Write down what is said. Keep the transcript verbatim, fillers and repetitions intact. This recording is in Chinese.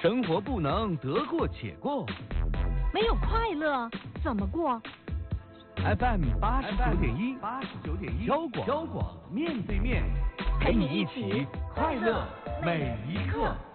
生活不能得过且过， 没有快乐怎么过 ？F M 八十九点一，八十九点一，交广，交广面对面，陪你一起快乐每一刻。